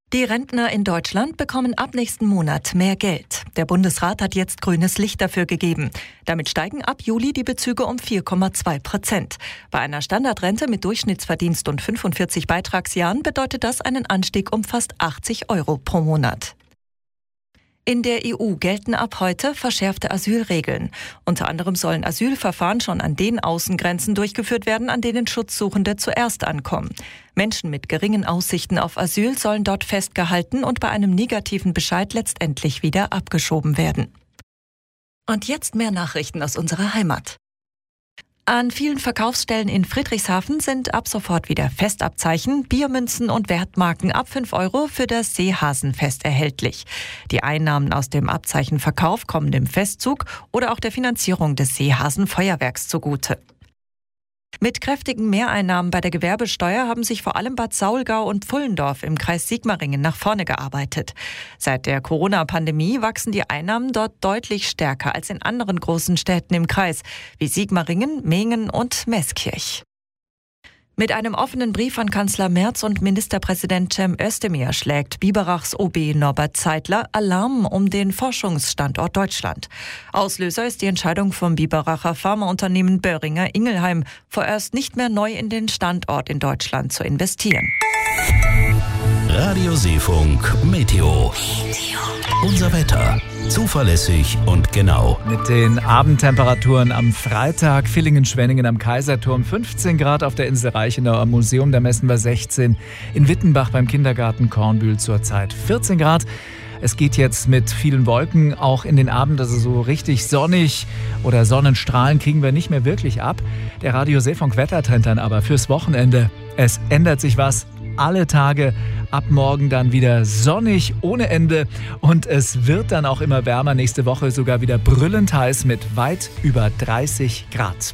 Die Rentner in Deutschland bekommen ab nächsten Monat mehr Geld. Der Bundesrat hat jetzt grünes Licht dafür gegeben. Damit steigen ab Juli die Bezüge um 4,2%. Bei einer Standardrente mit Durchschnittsverdienst und 45 Beitragsjahren bedeutet das einen Anstieg um fast 80 € pro Monat. In der EU gelten ab heute verschärfte Asylregeln. Unter anderem sollen Asylverfahren schon an den Außengrenzen durchgeführt werden, an denen Schutzsuchende zuerst ankommen. Menschen mit geringen Aussichten auf Asyl sollen dort festgehalten und bei einem negativen Bescheid letztendlich wieder abgeschoben werden. Und jetzt mehr Nachrichten aus unserer Heimat. An vielen Verkaufsstellen in Friedrichshafen sind ab sofort wieder Festabzeichen, Biermünzen und Wertmarken ab 5 € für das Seehasenfest erhältlich. Die Einnahmen aus dem Abzeichenverkauf kommen dem Festzug oder auch der Finanzierung des Seehasenfeuerwerks zugute. Mit kräftigen Mehreinnahmen bei der Gewerbesteuer haben sich vor allem Bad Saulgau und Pfullendorf im Kreis Sigmaringen nach vorne gearbeitet. Seit der Corona-Pandemie wachsen die Einnahmen dort deutlich stärker als in anderen großen Städten im Kreis, wie Sigmaringen, Mehen und Meßkirch. Mit einem offenen Brief an Kanzler Merz und Ministerpräsident Cem Özdemir schlägt Biberachs OB Norbert Zeitler Alarm um den Forschungsstandort Deutschland. Auslöser ist die Entscheidung vom Biberacher Pharmaunternehmen Boehringer Ingelheim, vorerst nicht mehr neu in den Standort in Deutschland zu investieren. Radio Seefunk Meteo. Unser Wetter. Zuverlässig und genau. Mit den Abendtemperaturen am Freitag, Villingen-Schwenningen am Kaiserturm 15 Grad, auf der Insel Reichenau am Museum, da messen wir 16. In Wittenbach beim Kindergarten Kornbühl zurzeit 14 Grad. Es geht jetzt mit vielen Wolken auch in den Abend, also so richtig sonnig oder Sonnenstrahlen kriegen wir nicht mehr wirklich ab. Der Radio Seefunk Wettertrend dann aber fürs Wochenende. Es ändert sich was. Alle Tage ab morgen dann wieder sonnig ohne Ende und es wird dann auch immer wärmer. Nächste Woche sogar wieder brüllend heiß mit weit über 30 Grad.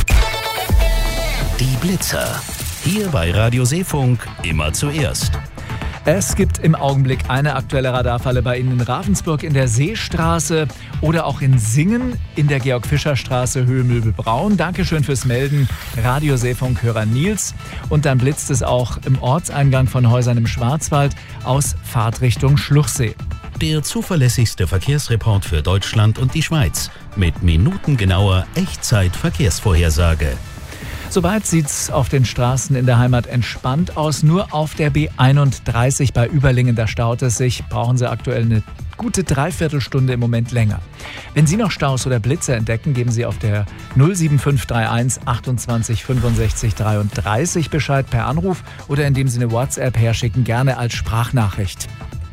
Die Blitzer. Hier bei Radio Seefunk immer zuerst. Es gibt im Augenblick eine aktuelle Radarfalle bei Ihnen in Ravensburg in der Seestraße oder auch in Singen in der Georg-Fischer-Straße, Höhe Möbelbraun. Dankeschön fürs Melden, Radio Seefunk-Hörer Nils. Und dann blitzt es auch im Ortseingang von Häusern im Schwarzwald aus Fahrtrichtung Schluchsee. Der zuverlässigste Verkehrsreport für Deutschland und die Schweiz mit minutengenauer Echtzeit-Verkehrsvorhersage. Soweit sieht's auf den Straßen in der Heimat entspannt aus. Nur auf der B31 bei Überlingen, da staut es sich. Brauchen Sie aktuell eine gute Dreiviertelstunde im Moment länger. Wenn Sie noch Staus oder Blitze entdecken, geben Sie auf der 07531 28 65 33 Bescheid per Anruf oder indem Sie eine WhatsApp herschicken, gerne als Sprachnachricht.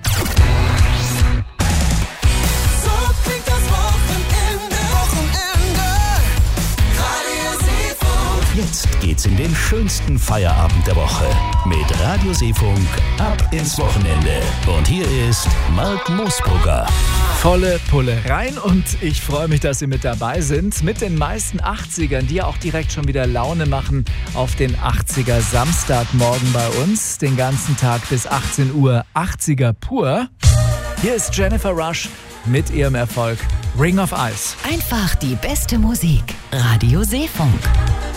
Jetzt geht's in den schönsten Feierabend der Woche mit Radio Seefunk ab ins Wochenende. Und hier ist Mark Moosbrugger. Volle Pulle rein und ich freue mich, dass Sie mit dabei sind. Mit den meisten 80ern, die ja auch direkt schon wieder Laune machen auf den 80er Samstagmorgen bei uns. Den ganzen Tag bis 18 Uhr 80er pur. Hier ist Jennifer Rush mit ihrem Erfolg Ring of Ice. Einfach die beste Musik. Radio Seefunk.